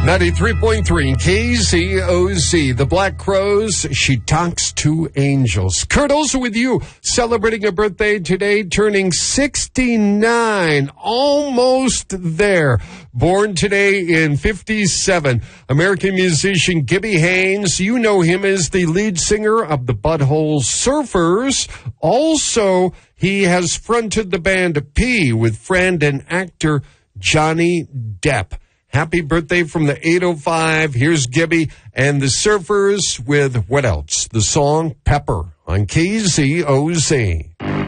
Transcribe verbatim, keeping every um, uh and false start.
ninety-three point three K Z O Z. The Black Crowes, She Talks to Angels. Kurt Olsen with you, celebrating a birthday today, turning sixty-nine. Almost there. Born today in fifty-seven. American musician Gibby Haynes. You know him as the lead singer of the Butthole Surfers. Also, he has fronted the band P with friend and actor Johnny Depp. Happy birthday from the eight oh five. Here's Gibby and the Surfers with what else? The song Pepper on K Z O Z.